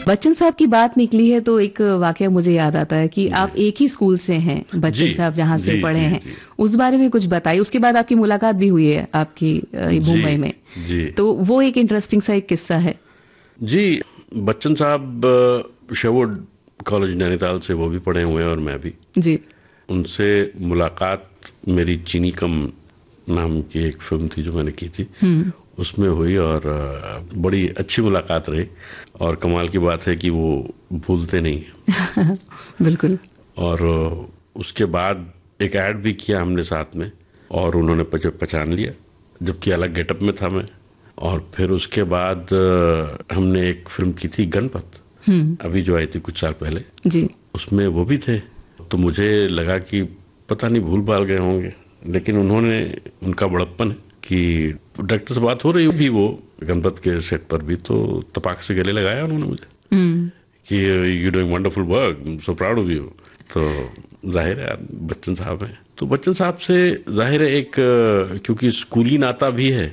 बच्चन साहब की बात निकली है तो एक वाकया मुझे याद आता है कि आप एक ही स्कूल से हैं, बच्चन साहब जहां से पढ़े हैं। उस बारे में कुछ बताइए। उसके बाद आपकी मुलाकात भी हुई है आपकी मुंबई में, तो वो एक इंटरेस्टिंग सा एक किस्सा है। जी, बच्चन साहब शेरवुड कॉलेज नैनीताल से वो भी पढ़े हुए हैं और मैं भी। जी, उनसे मुलाकात मेरी चीनी कम नाम की एक फिल्म थी जो मैंने की थी, उसमें हुई और बड़ी अच्छी मुलाकात रही। और कमाल की बात है कि वो भूलते नहीं। बिल्कुल। और उसके बाद एक ऐड भी किया हमने साथ में और उन्होंने पहचान लिया, जबकि अलग गेटअप में था मैं। और फिर उसके बाद हमने एक फिल्म की थी गणपत, अभी जो आई थी कुछ साल पहले जी, उसमें वो भी थे। तो मुझे लगा कि पता नहीं भूल भाल गए होंगे, लेकिन उनका बड़प्पन कि डायरेक्टर से बात हो रही भी वो गणपत के सेट पर भी, तो तपाक से गले लगाया उन्होंने मुझे कि you doing wonderful work, so proud of you. तो जाहिर है बच्चन साहब हैं, तो बच्चन साहब से जाहिर है एक क्योंकि स्कूली नाता भी है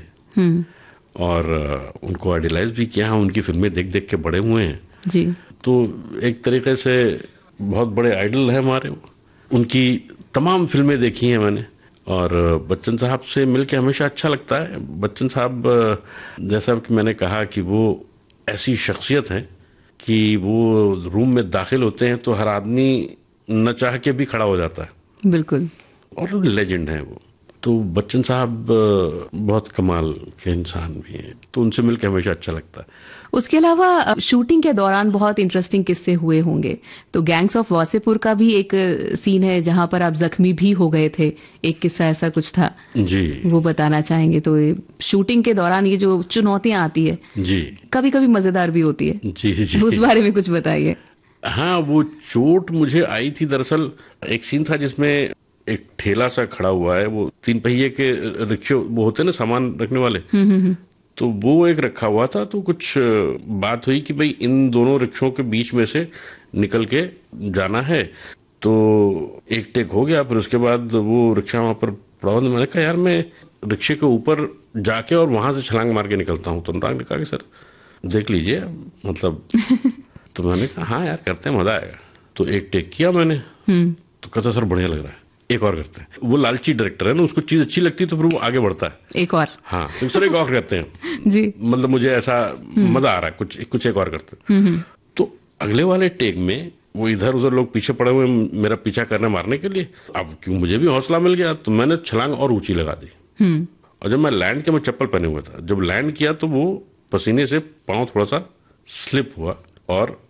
और उनको आइडियलाइज भी किया है, उनकी फिल्में देख देख के बड़े हुए हैं जी। तो एक तरीके से बहुत बड़े आइडल है हमारे। उनकी तमाम फिल्में देखी हैं मैंने और बच्चन साहब से मिलके हमेशा अच्छा लगता है। बच्चन साहब जैसा कि मैंने कहा कि वो ऐसी शख्सियत हैं कि वो रूम में दाखिल होते हैं तो हर आदमी न चाह के भी खड़ा हो जाता है। बिल्कुल। और लेजेंड हैं वो। तो बच्चन साहब बहुत कमाल के इंसान भी हैं, तो उनसे मिलके हमेशा अच्छा लगता है। उसके अलावा शूटिंग के दौरान बहुत इंटरेस्टिंग किस्से हुए होंगे। तो गैंग्स ऑफ वासेपुर का भी एक सीन है जहां पर आप जख्मी भी हो गए थे, एक किस्सा ऐसा कुछ था जी, वो बताना चाहेंगे? तो शूटिंग के दौरान ये जो चुनौतियां आती है जी, कभी कभी मजेदार भी होती है। जी जी, उस बारे में कुछ बताइए। हाँ, वो चोट मुझे आई थी दरअसल। एक सीन था जिसमें एक ठेला सा खड़ा हुआ है, वो 3 पहिए के रिक्शे वो होते ना सामान रखने वाले, तो वो एक रखा हुआ था। तो कुछ बात हुई कि भाई इन दोनों रिक्शों के बीच में से निकल के जाना है। तो एक टेक हो गया, फिर उसके बाद वो रिक्शा वहां पर पड़ा हुआ। मैंने कहा यार मैं रिक्शे के ऊपर जाके और वहां से छलांग मार के निकलता हूँ। तो अनुराग ने कहा कि सर देख लीजिए मतलब तो मैंने कहा हाँ यार करते हैं, मजा आएगा। तो एक टेक किया मैंने, तो कहता सर बढ़िया लग रहा है, एक और करते हैं। वो लालची डायरेक्टर है ना, उसको चीज अच्छी लगती है तो फिर वो आगे बढ़ता है, एक और। हाँ तो सर एक और करते हैं जी, मतलब मुझे ऐसा मजा आ रहा है, कुछ एक और करते हैं। तो अगले वाले टेक में वो इधर उधर लोग पीछे पड़े हुए मेरा पीछा करने मारने के लिए। अब क्यों मुझे भी हौसला मिल गया तो मैंने छलांग और ऊंची लगा दी। और जब मैं लैंड किया, मैं चप्पल पहने हुआ था, जब लैंड किया तो वो पसीने से पांव थोड़ा सा स्लिप हुआ और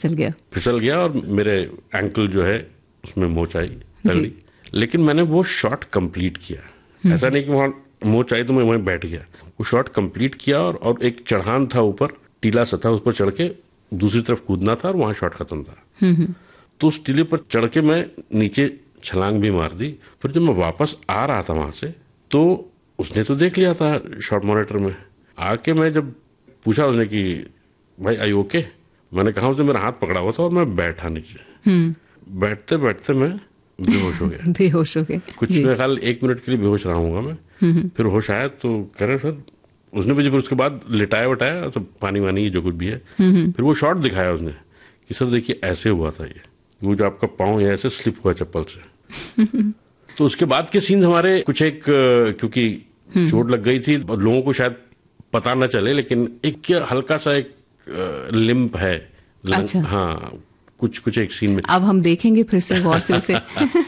फिसल गया और मेरे एंकल जो है उसमें मोच आई तगड़ी। लेकिन मैंने वो शॉट कंप्लीट किया, ऐसा नहीं कि वहां मोच आई तो मैं वहीं बैठ गया। वो शॉट कंप्लीट किया और एक चढ़ान था ऊपर, टीला सा था, उस पर चढ़ के दूसरी तरफ कूदना था और वहां शॉट खत्म था। तो उस टीले पर चढ़ के मैं नीचे छलांग भी मार दी। फिर जब मैं वापस आ रहा था वहां से तो उसने तो देख लिया था शॉट मॉनिटर में। आके मैं जब पूछा उसने कि भाई आई ओके, मैंने कहा उसने मेरा हाथ पकड़ा हुआ था और मैं बैठा नीचे। बैठते बैठते मैं बेहोश हो गया। बेहोश हो गए कुछ मेरे ख्याल 1 मिनट के लिए बेहोश रहा हूँगा मैं। फिर होश आया तो कह रहे सर, उसने मुझे फिर उसके बाद लिटाया वटाया, तो पानी वानी जो कुछ भी है। फिर वो शॉट दिखाया उसने कि सर देखिए ऐसे हुआ था, ये वो जो आपका पाँव है ऐसे स्लिप हुआ चप्पल से। तो उसके बाद के सीन हमारे कुछ एक, क्योंकि चोट लग गई थी और लोगों को शायद पता न चले, लेकिन एक हल्का सा एक लिम्प है। अच्छा। हाँ, कुछ एक सीन में अब हम देखेंगे फिर से गौर से उसे।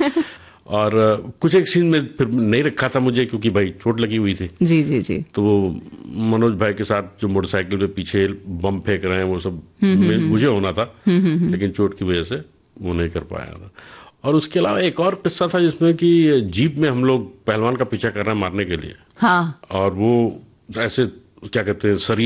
और कुछ एक सीन में फिर नहीं रखा था मुझे क्योंकि भाई चोट लगी हुई थी। जी जी जी। तो वो मनोज भाई के साथ जो मोटरसाइकिल पे पीछे बम फेंक रहे हैं वो सब मुझे होना था, लेकिन चोट की वजह से वो नहीं कर पाया था। और उसके अलावा एक और किस्सा था जिसमें कि जीप में हम लोग पहलवान का पीछा कर रहे हैं मारने के लिए। हाँ। और वो ऐसे क्या कहते हैं